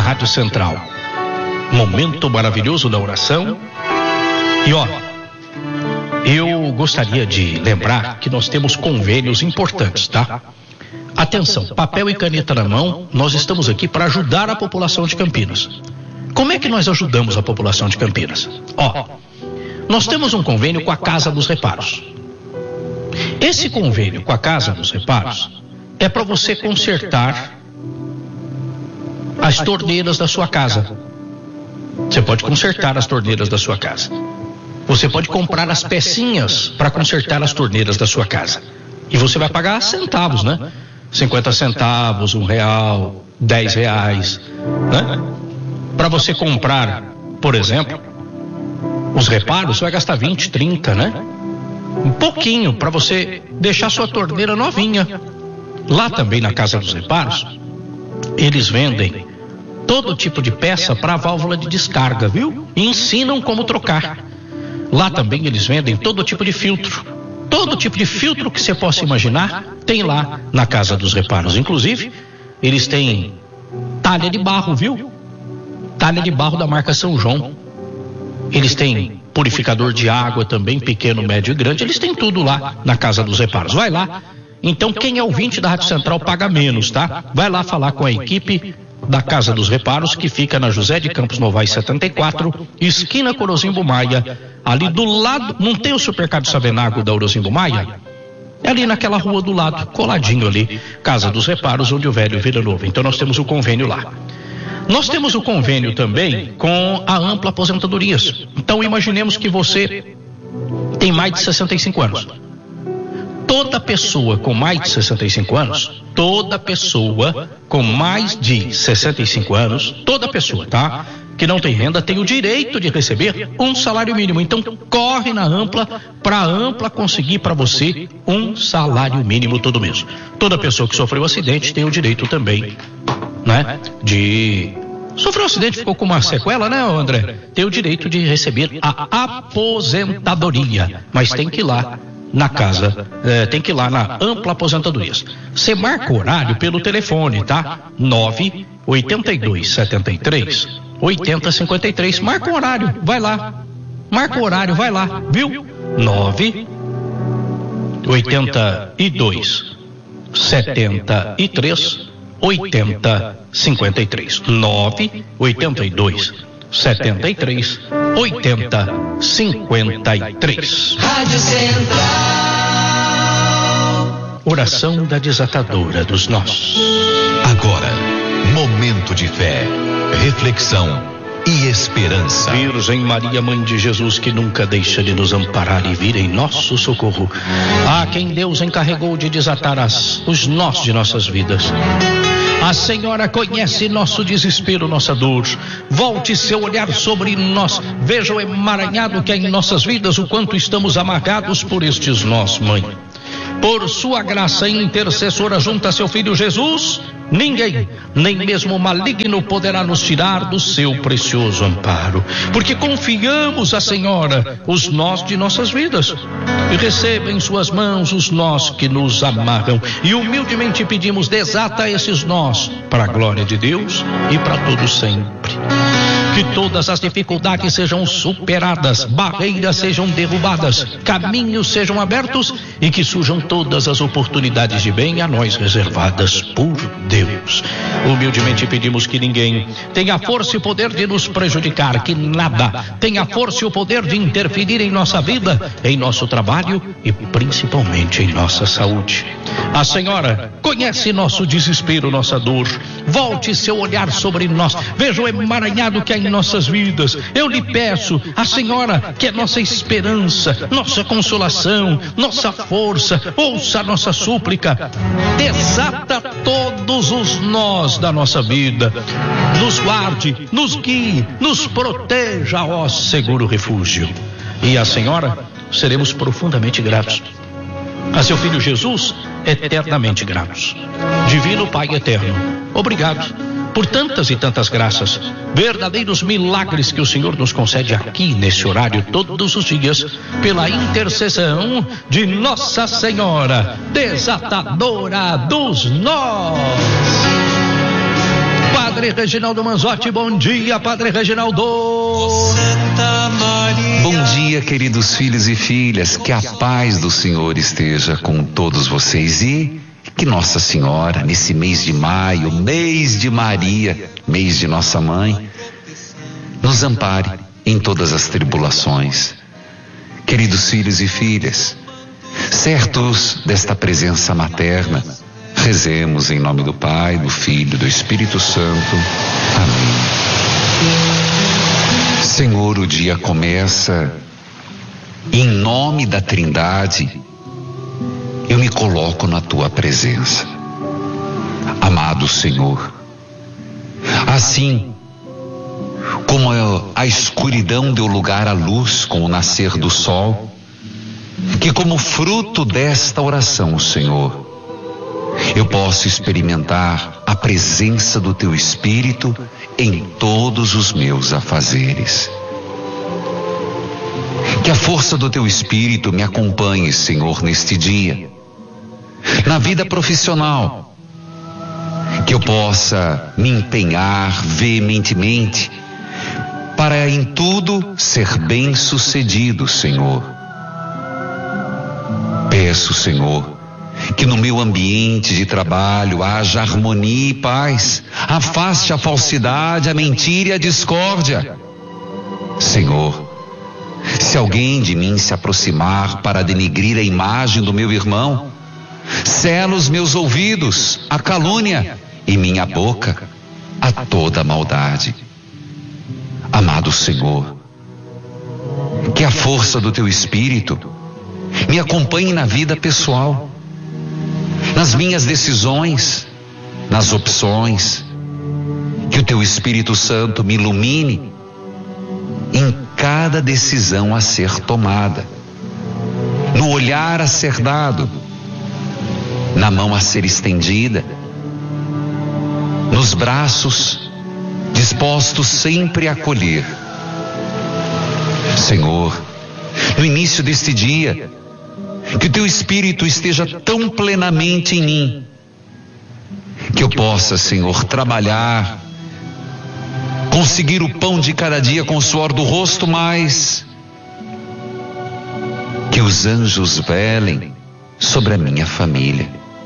Rádio Central. Momento maravilhoso da oração. E eu gostaria de lembrar que nós temos convênios importantes, tá? Atenção, papel e caneta na mão, nós estamos aqui para ajudar a população de Campinas. Como é que nós ajudamos a população de Campinas? Nós temos um convênio com a Casa dos Reparos. Esse convênio com a Casa dos Reparos é para você consertar as torneiras da sua casa. Você pode consertar as torneiras da sua casa. Você pode comprar as pecinhas para consertar as torneiras da sua casa. E você vai pagar centavos, né? 50 centavos, R$1, R$10, né? Para você comprar, por exemplo, os reparos, você vai gastar 20, 30, né? Um pouquinho para você deixar sua torneira novinha. Lá também na Casa dos Reparos, eles vendem todo tipo de peça para a válvula de descarga, viu? E ensinam como trocar. Lá também eles vendem todo tipo de filtro. Todo tipo de filtro que você possa imaginar tem lá na Casa dos Reparos. Inclusive, eles têm talha de barro, viu? Talha de barro da marca São João. Eles têm purificador de água também, pequeno, médio e grande. Eles têm tudo lá na Casa dos Reparos. Vai lá. Então, quem é ouvinte da Rádio Central paga menos, tá? Vai lá falar com a equipe da Casa dos Reparos, que fica na José de Campos Novaes 74, esquina com Orozimbo Maia, ali do lado. Não tem o Supermercado Savenago da Orozimbo Maia? É ali naquela rua do lado, coladinho ali, Casa dos Reparos, onde o velho vira novo. Então nós temos o convênio lá. Nós temos o convênio também com a Ampla Aposentadorias. Então imaginemos que você tem mais de 65 anos. Toda pessoa com mais de 65 anos, toda pessoa, tá? Que não tem renda, tem o direito de receber um salário mínimo. Então, corre na Ampla, para a Ampla conseguir para você um salário mínimo todo mês. Toda pessoa que sofreu um acidente tem o direito também, né? Sofreu um acidente, ficou com uma sequela, né, André? Tem o direito de receber a aposentadoria, mas tem que ir lá na casa, tem que ir lá na Ampla Aposentadorias. Você marca o horário pelo telefone, tá? 98273-8053. Marca o horário, vai lá. Marca o horário, vai lá, viu? 98273-8053. 98273-8053. Rádio Central. Oração da desatadora dos nós. Agora, momento de fé, reflexão e esperança. Virgem Maria, Mãe de Jesus, que nunca deixa de nos amparar e vir em nosso socorro, a quem Deus encarregou de desatar os nós de nossas vidas. A Senhora conhece nosso desespero, nossa dor. Volte seu olhar sobre nós. Veja o emaranhado que é em nossas vidas, o quanto estamos amargados por estes nós, Mãe. Por sua graça intercessora junto a seu Filho Jesus, ninguém, nem mesmo o maligno, poderá nos tirar do seu precioso amparo. Porque confiamos à Senhora os nós de nossas vidas. E receba em suas mãos os nós que nos amarram. E humildemente pedimos, desata esses nós, para a glória de Deus e para todos sempre. Que todas as dificuldades sejam superadas, barreiras sejam derrubadas, caminhos sejam abertos e que surjam todas as oportunidades de bem a nós reservadas por Deus. Humildemente pedimos que ninguém tenha força e poder de nos prejudicar, que nada tenha força e o poder de interferir em nossa vida, em nosso trabalho e principalmente em nossa saúde. A Senhora conhece nosso desespero, nossa dor. Volte seu olhar sobre nós. Veja o emaranhado que há em nossas vidas. Eu lhe peço, a Senhora, que é nossa esperança, nossa consolação, nossa força, ouça a nossa súplica. Desata todos os nós da nossa vida. Nos guarde, nos guie, nos proteja, ó seguro refúgio. E a Senhora, seremos profundamente gratos. A seu Filho Jesus, eternamente gratos. Divino Pai eterno, obrigado por tantas e tantas graças, verdadeiros milagres que o Senhor nos concede aqui nesse horário todos os dias, pela intercessão de Nossa Senhora, desatadora dos nós. Padre Padre Reginaldo Manzotti. Bom dia, Padre Reginaldo. Bom dia, queridos filhos e filhas. Que a paz do Senhor esteja com todos vocês e que Nossa Senhora, nesse mês de maio, mês de Maria, mês de Nossa Mãe, nos ampare em todas as tribulações. Queridos filhos e filhas, certos desta presença materna, rezemos em nome do Pai, do Filho e do Espírito Santo. Amém. Senhor, o dia começa. Em nome da Trindade, eu me coloco na Tua presença. Amado Senhor, assim como a escuridão deu lugar à luz com o nascer do sol, que como fruto desta oração, Senhor, eu posso experimentar a presença do Teu Espírito em todos os meus afazeres. Que a força do Teu Espírito me acompanhe, Senhor, neste dia, na vida profissional, que eu possa me empenhar veementemente para em tudo ser bem-sucedido, Senhor. Peço, Senhor, que no meu ambiente de trabalho haja harmonia e paz, afaste a falsidade, a mentira e a discórdia. Senhor, se alguém de mim se aproximar para denigrir a imagem do meu irmão, sela os meus ouvidos à calúnia e minha boca a toda maldade. Amado Senhor, que a força do Teu Espírito me acompanhe na vida pessoal, nas minhas decisões, nas opções, que o Teu Espírito Santo me ilumine em cada decisão a ser tomada, no olhar a ser dado, na mão a ser estendida, nos braços dispostos sempre a acolher. Senhor, no início deste dia, que o Teu Espírito esteja tão plenamente em mim, que eu possa, Senhor, trabalhar, conseguir o pão de cada dia com o suor do rosto, mas que os anjos velem sobre a minha família.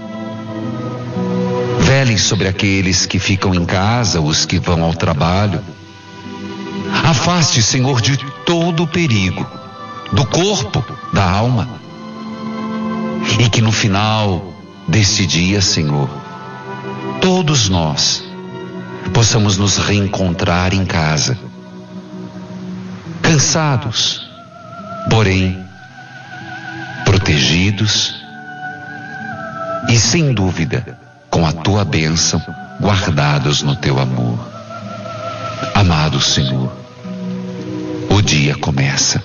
Velem sobre aqueles que ficam em casa, os que vão ao trabalho. Afaste, Senhor, de todo o perigo, do corpo, da alma. E que no final desse dia, Senhor, todos nós possamos nos reencontrar em casa, cansados, porém protegidos e, sem dúvida, com a Tua bênção, guardados no Teu amor. Amado Senhor, o dia começa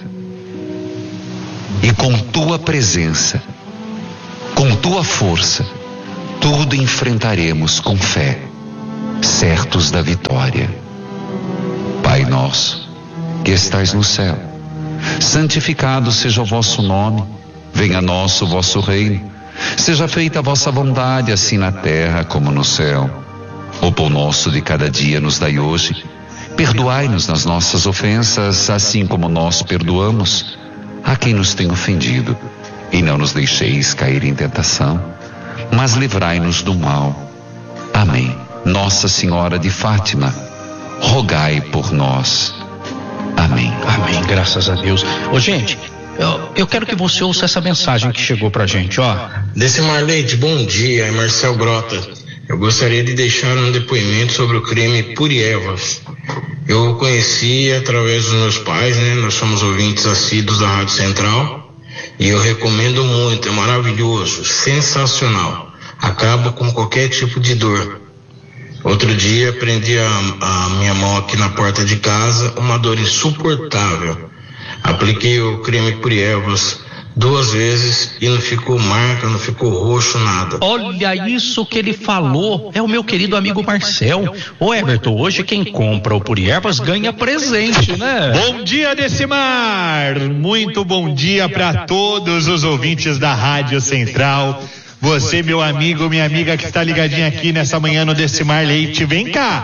e com Tua presença, com Tua força, tudo enfrentaremos com fé, certos da vitória. Pai nosso, que estais no céu, santificado seja o vosso nome, venha a nós o vosso reino, seja feita a vossa vontade, assim na terra como no céu. O pão nosso de cada dia nos dai hoje, perdoai-nos nas nossas ofensas, assim como nós perdoamos a quem nos tem ofendido, e não nos deixeis cair em tentação, mas livrai-nos do mal. Amém. Nossa Senhora de Fátima, rogai por nós. Amém. Amém, graças a Deus. Ô, gente, eu quero que você ouça essa mensagem que chegou pra gente, ó. Decimar Leite, bom dia, é Marcel Grota. Eu gostaria de deixar um depoimento sobre o crime Purievas. Eu o conheci através dos meus pais, né? Nós somos ouvintes assíduos da Rádio Central e eu recomendo muito, é maravilhoso, sensacional. Acaba com qualquer tipo de dor. Outro dia prendi a minha mão aqui na porta de casa, uma dor insuportável. Apliquei o creme Purievas 2 vezes e não ficou marca, não ficou roxo, nada. Olha isso que ele falou, é o meu querido amigo Marcel. Ô Everton, hoje quem compra o Purievas ganha presente, né? Bom dia, Decimar! Muito bom dia para todos os ouvintes da Rádio Central. Você, meu amigo, minha amiga que está ligadinha aqui nessa manhã no Decimar Leite, vem cá!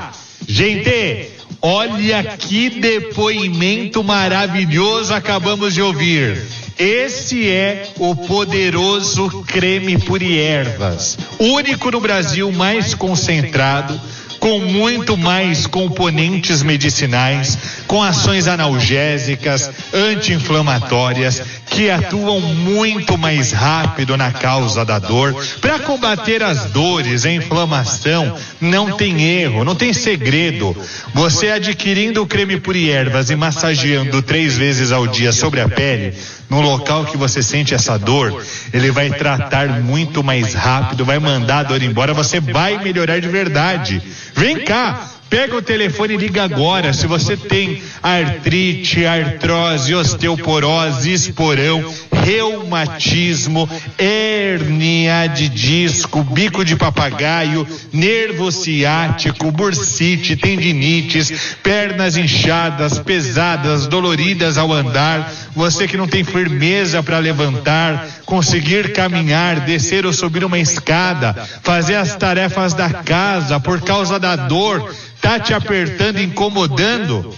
Gente, olha que depoimento maravilhoso acabamos de ouvir. Esse é o poderoso creme Puriervas, único no Brasil, mais concentrado, com muito mais componentes medicinais, com ações analgésicas, anti-inflamatórias, que atuam muito mais rápido na causa da dor. Para combater as dores, a inflamação, não tem erro, não tem segredo. Você adquirindo o creme Puriervas e massageando 3 vezes ao dia sobre a pele, no local que você sente essa dor, ele vai tratar muito mais rápido, vai mandar a dor embora, você vai melhorar de verdade. Vem cá, pega o telefone e liga agora. Se você tem artrite, artrose, osteoporose, esporão, reumatismo, hérnia de disco, bico de papagaio, nervo ciático, bursite, tendinites, pernas inchadas, pesadas, doloridas ao andar, você que não tem firmeza para levantar, conseguir caminhar, descer ou subir uma escada, fazer as tarefas da casa por causa da dor, tá te apertando, incomodando?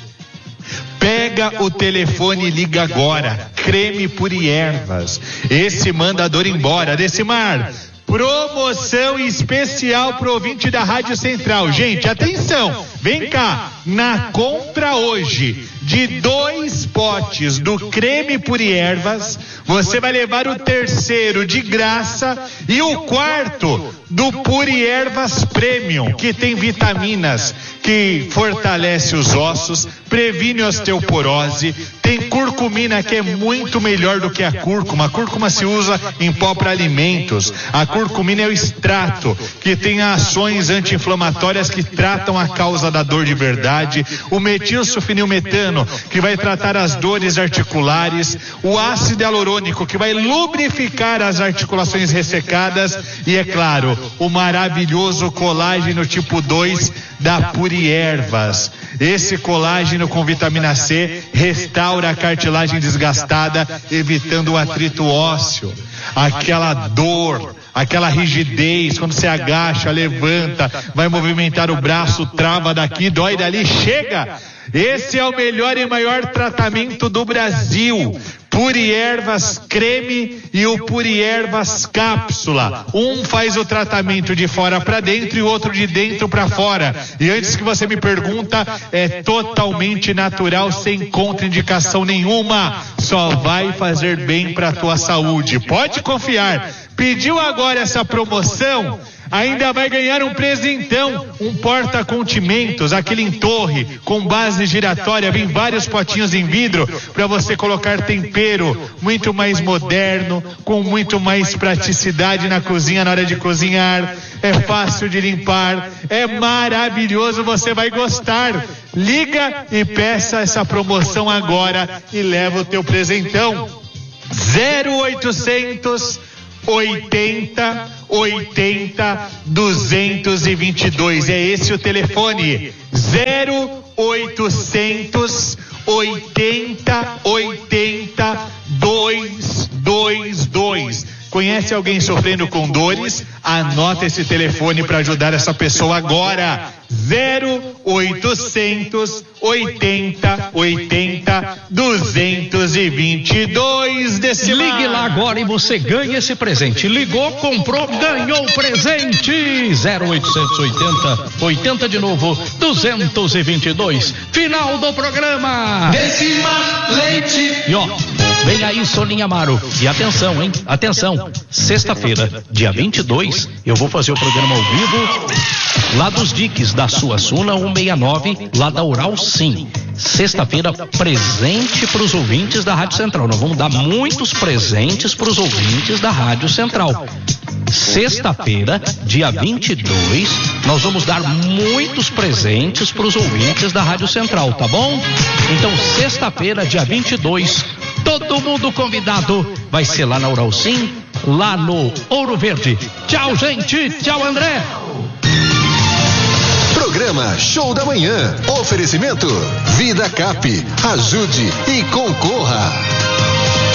Pega o telefone e liga agora. Creme Puriervas. Esse manda a dor embora. Decimar, promoção especial pro ouvinte da Rádio Central. Gente, atenção, vem cá. Na compra hoje de 2 potes do creme Puriervas, você vai levar o 3º de graça e o 4º do Puriervas Premium, que tem vitaminas, que fortalece os ossos, previne osteoporose, tem curcumina, que é muito melhor do que a cúrcuma. A cúrcuma se usa em pó para alimentos. A curcumina é o extrato, que tem ações anti-inflamatórias que tratam a causa da dor de verdade. O metilsulfinilmetano, que vai tratar as dores articulares. O ácido hialurônico, que vai lubrificar as articulações ressecadas. E é claro, o maravilhoso colágeno tipo 2 da Puriervas. Esse colágeno com vitamina C restaura a cartilagem desgastada, evitando o atrito ósseo, aquela dor, aquela rigidez, quando você agacha, levanta, vai movimentar o braço, trava daqui, dói dali, chega! Esse é o melhor e maior tratamento do Brasil. Puriervas creme e o Puriervas cápsula. Um faz o tratamento de fora para dentro e o outro de dentro para fora. E antes que você me pergunta, é totalmente natural, sem contraindicação nenhuma. Só vai fazer bem para a tua saúde. Pode confiar. Pediu agora essa promoção? Ainda vai ganhar um presentão, um porta-contimentos, aquele em torre, com base giratória, vem vários potinhos em vidro, para você colocar tempero, muito mais moderno, com muito mais praticidade na cozinha, na hora de cozinhar, é fácil de limpar, é maravilhoso, você vai gostar. Liga e peça essa promoção agora e leva o teu presentão. 0800 80 222, é esse o telefone. 0800 80 222. Conhece alguém sofrendo com dores? Anota esse telefone para ajudar essa pessoa agora. 0800 80 222. Ligue lá agora e você ganha esse presente. Ligou, comprou, ganhou o presente. 0800 80 de novo 222. Final do programa. Decima Leite. E ó, vem aí Soninha Amaro. E atenção, hein? Atenção. Sexta-feira, dia 22, eu vou fazer o programa ao vivo lá dos diques da Suassuna 169, lá da Ural Sim. Sexta-feira, presente para os ouvintes da Rádio Central. Nós vamos dar muitos presentes para os ouvintes da Rádio Central. Sexta-feira, dia 22, nós vamos dar muitos presentes para os ouvintes da Rádio Central, tá bom? Então, sexta-feira, dia 22, todo mundo convidado, vai ser lá na Ural Sim, lá no Ouro Verde. Tchau, gente. Tchau, André. Programa Show da Manhã. Oferecimento Vida Cap. Ajude e concorra.